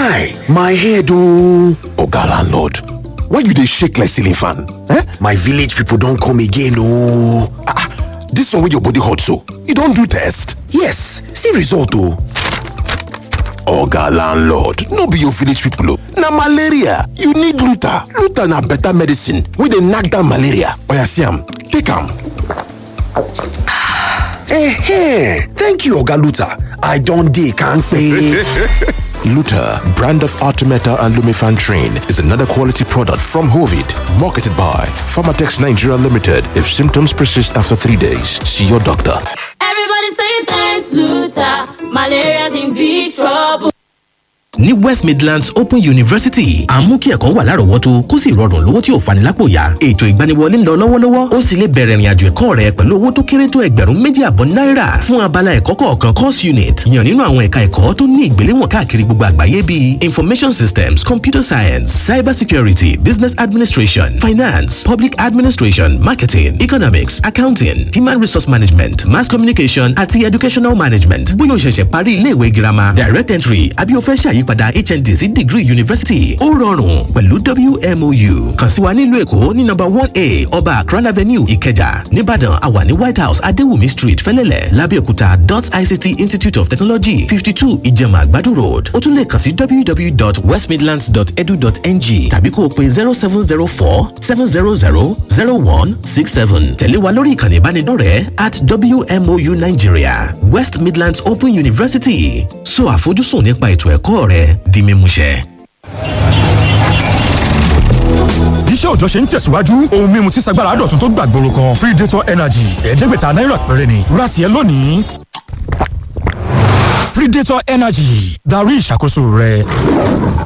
Guy, my head oh. Oga landlord, why you dey shake like ceiling fan? My village people don come again oh. This one wey your body hot so, you don do test? Yes, see result oh. Oga landlord, no be your village people oh. Na malaria, you need Luta. Luta na better medicine wey dey knack down malaria. Oya see am, take am. Thank you Oga Luta. I don dey kampe. Luta, brand of Artemeta and Lumefantrine, is another quality product from Hovid, marketed by Pharmatex Nigeria Limited. If symptoms persist after 3 days, see your doctor. Everybody say thanks, Luta. Malaria's in big trouble. ní West Midlands Open University àmú kí ẹ̀kọ́ wà lárọ̀ọ́wọ́tó kó sì rọrùn lówó tí ò fani lápò ya. Ètò ìgbaniwọlé ń lọ lọ́wọ́lọ́wọ́ ó sì lè bẹ̀rẹ̀ ìrìnàjò ẹ̀kọ́ rẹ pẹ̀lú owó tó kéré tó $2,500 náírà fún abala ẹ̀kọ́ kọ̀ọ̀kan course unit yàn nínú àwọn ẹ̀ka ẹ̀kọ́ tó ní ìgbéléwọ̀n káàkiri gbogbo àgbáyé bíi Information Systems, Computer Science, Cyber Security, Business Administration, Finance, Public Administration, Marketing, Economics, Accounting, Human Resource Management, Mass Communication àti Educational Management. Bóyá o ṣẹ̀ṣẹ̀ parí ilé-ìwé girama, Direct Entry àbí o fẹ́ ṣàyípadà HND sí degree university ó rọrùn pẹ̀lú WMOU. Kàn sí wa nílùú Èkó ní number 1A Ọba Akran Avenue Ìkẹjà. Nìbàdàn àwa ní White House Adéwùmí Street Fẹ́lẹ́lẹ̀. Lábẹ́òkúta ICT Institute of Technology 52 Ìjẹ̀mà Àgbàdo Road. Ó tún lè kàn sí www.westmidlands.edu.ng tàbí kó o pè 0704-700-0167. Tẹ̀lé wa lórí ìkànnì ìbánidọ́rẹ̀ẹ́ @WMOU Nigeria. West Midlands Open University. So àfojúsùn nípa ètò ẹ̀kọ́ rẹ di mímúṣẹ. Iṣẹ́ òòjọ́ ṣe ń tẹ̀síwájú, ohun mímu tí sagbára dọ̀tun tó gbàgbóró kan Predator Energy $500 péré ni ra tiẹ̀ lónìí. Predator Energy darí ìṣàkóso rẹ.